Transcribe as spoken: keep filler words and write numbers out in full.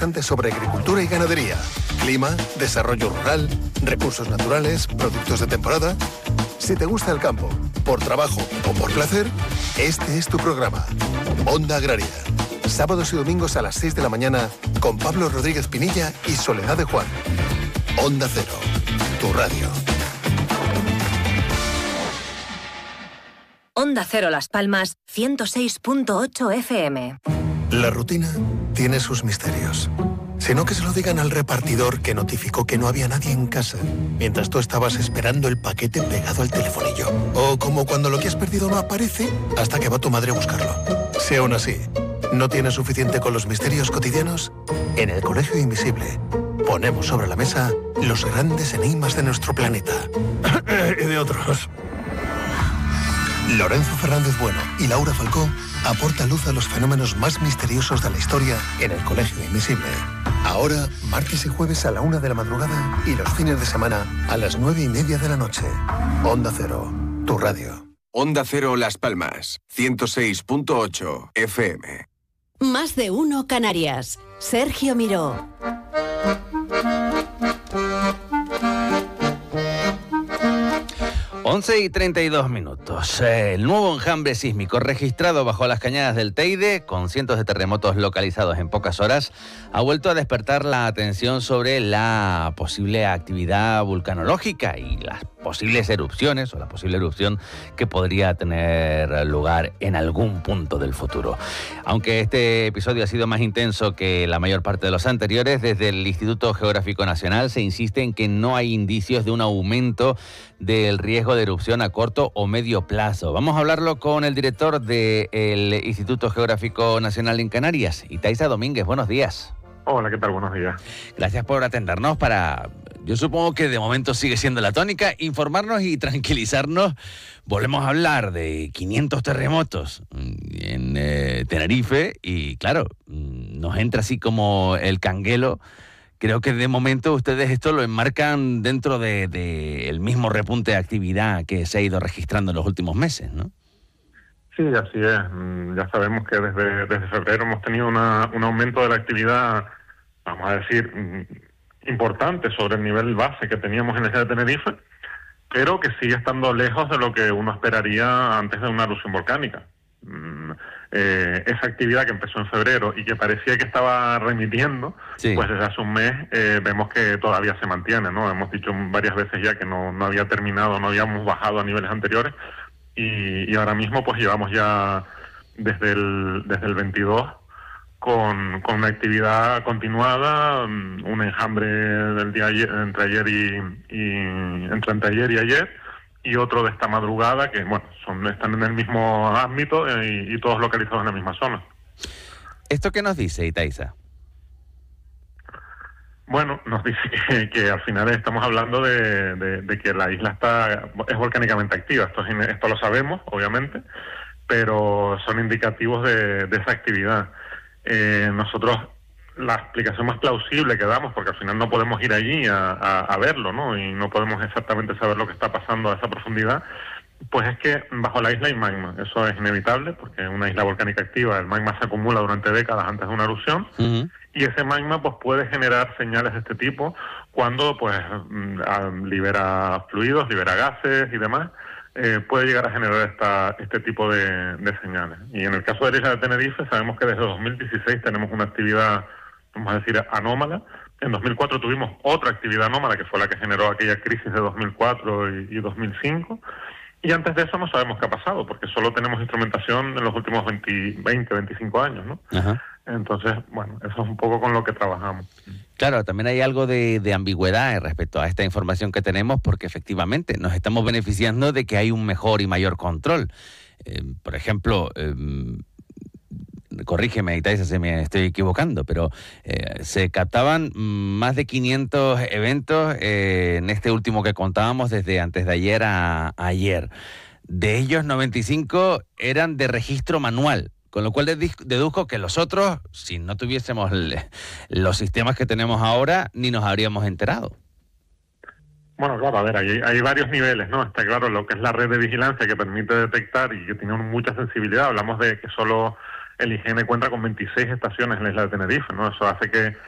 interesante sobre agricultura y ganadería, clima, desarrollo rural, recursos naturales, productos de temporada. Si te gusta el campo, por trabajo o por placer, este es tu programa. Onda Agraria. Sábados y domingos a las seis de la mañana con Pablo Rodríguez Pinilla y Soledad de Juan. Onda Cero, tu radio. Onda Cero Las Palmas, ciento seis punto ocho F M. La rutina tiene sus misterios. Si no, que se lo digan al repartidor que notificó que no había nadie en casa mientras tú estabas esperando el paquete pegado al telefonillo. O como cuando lo que has perdido no aparece hasta que va tu madre a buscarlo. Si aún así no tienes suficiente con los misterios cotidianos, en el Colegio Invisible ponemos sobre la mesa los grandes enigmas de nuestro planeta. Y de otros. Lorenzo Fernández Bueno y Laura Falcó aportan luz a los fenómenos más misteriosos de la historia en el Colegio Invisible. Ahora, martes y jueves a la una de la madrugada y los fines de semana a las nueve y media de la noche. Onda Cero, tu radio. Onda Cero Las Palmas, ciento seis punto ocho F M. Más de uno Canarias. Sergio Miró. once y treinta y dos minutos. El nuevo enjambre sísmico registrado bajo las cañadas del Teide, con cientos de terremotos localizados en pocas horas, ha vuelto a despertar la atención sobre la posible actividad vulcanológica y las posibles erupciones o la posible erupción que podría tener lugar en algún punto del futuro. Aunque este episodio ha sido más intenso que la mayor parte de los anteriores, desde el Instituto Geográfico Nacional se insiste en que no hay indicios de un aumento del riesgo de erupción a corto o medio plazo. Vamos a hablarlo con el director del Instituto Geográfico Nacional en Canarias, Itaiza Domínguez. Buenos días. Hola, ¿qué tal? Buenos días. Gracias por atendernos para, yo supongo que de momento sigue siendo la tónica, informarnos y tranquilizarnos. Volvemos a hablar de quinientos terremotos en eh, Tenerife y claro, nos entra así como el canguelo. Creo que de momento ustedes esto lo enmarcan dentro de, de el mismo repunte de actividad que se ha ido registrando en los últimos meses, ¿no? Sí, así es. Ya sabemos que desde, desde febrero hemos tenido una, un aumento de la actividad, vamos a decir, importante sobre el nivel base que teníamos en la isla de Tenerife, pero que sigue estando lejos de lo que uno esperaría antes de una erupción volcánica. Eh, esa actividad que empezó en febrero y que parecía que estaba remitiendo, sí, pues desde hace un mes eh, vemos que todavía se mantiene, ¿no? Hemos dicho varias veces ya que no, no había terminado, no habíamos bajado a niveles anteriores y, y ahora mismo pues llevamos ya desde el, desde el veintidós con, con una actividad continuada, un enjambre del día ayer, entre ayer y, y entre anteayer y ayer, y otro de esta madrugada que, bueno, son están en el mismo ámbito eh, y, y todos localizados en la misma zona. ¿Esto qué nos dice, Itaiza? Bueno, nos dice que, que al final estamos hablando de, de, de que la isla está es volcánicamente activa. Esto, es, esto lo sabemos, obviamente, pero son indicativos de, de esa actividad. Eh, nosotros, la explicación más plausible que damos, porque al final no podemos ir allí a, a, a verlo, ¿no? Y no podemos exactamente saber lo que está pasando a esa profundidad, pues es que bajo la isla hay magma. Eso es inevitable, porque en una isla volcánica activa el magma se acumula durante décadas antes de una erupción, uh-huh. y ese magma pues puede generar señales de este tipo cuando pues libera fluidos, libera gases y demás. Eh, puede llegar a generar esta, este tipo de, de señales. Y en el caso de la isla de Tenerife sabemos que desde dos mil dieciséis tenemos una actividad, vamos a decir, anómala. En dos mil cuatro tuvimos otra actividad anómala que fue la que generó aquella crisis de dos mil cuatro y, y dos mil cinco. Y antes de eso no sabemos qué ha pasado, porque solo tenemos instrumentación en los últimos veinte, veinte veinticinco años, ¿no? Ajá. Entonces, bueno, eso es un poco con lo que trabajamos. Claro, también hay algo de, de ambigüedad respecto a esta información que tenemos, porque efectivamente nos estamos beneficiando de que hay un mejor y mayor control. Eh, por ejemplo, eh, corrígeme, Itaiza, si me estoy equivocando, pero eh, se captaban más de quinientos eventos eh, en este último que contábamos desde antes de ayer a, a ayer. De ellos, noventa y cinco eran de registro manual, con lo cual deduzco que los otros, si no tuviésemos el, los sistemas que tenemos ahora, ni nos habríamos enterado. Bueno, claro, a ver, hay, hay varios niveles, ¿no? Está claro lo que es la red de vigilancia que permite detectar y que tiene mucha sensibilidad. Hablamos de que solo el I G N cuenta con veintiséis estaciones en la isla de Tenerife, ¿no? Eso hace que